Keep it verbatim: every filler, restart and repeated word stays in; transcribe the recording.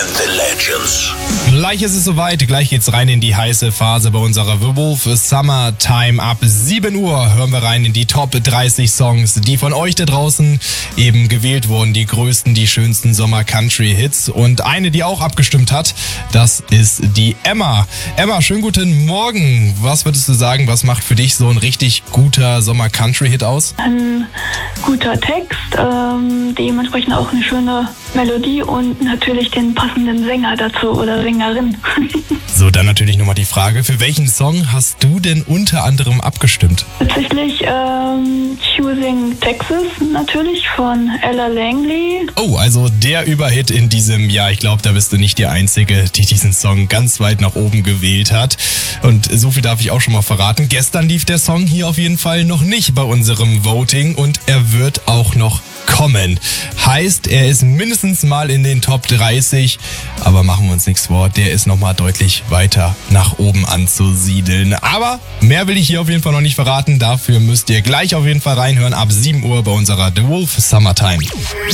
The Legends. Gleich ist es soweit, gleich geht's rein in die heiße Phase bei unserer The Wolf Summertime. Ab sieben Uhr hören wir rein in die Top dreißig Songs, die von euch da draußen eben gewählt wurden. Die größten, die schönsten Sommer-Country-Hits. Und eine, die auch abgestimmt hat, das ist die Emma. Emma, schönen guten Morgen. Was würdest du sagen, was macht für dich so ein richtig guter Sommer-Country-Hit aus? Ein guter Text, ähm, dementsprechend auch eine schöne Melodie und natürlich den passenden Sänger dazu oder Sängerin. So, dann natürlich nochmal die Frage, für welchen Song hast du denn unter anderem abgestimmt? Tatsächlich ähm, Choosing Texas natürlich von Ella Langley. Oh, also der Überhit in diesem Jahr. Ich glaube, da bist du nicht die Einzige, die diesen Song ganz weit nach oben gewählt hat. Und so viel darf ich auch schon mal verraten. Gestern lief der Song hier auf jeden Fall noch nicht bei unserem Voting und er wird auch noch kommen. Heißt, er ist mindestens mal in den Top dreißig, aber machen wir uns nichts vor, der ist nochmal deutlich weiter nach oben anzusiedeln. Aber mehr will ich hier auf jeden Fall noch nicht verraten, dafür müsst ihr gleich auf jeden Fall reinhören ab sieben Uhr bei unserer The Wolf Summertime.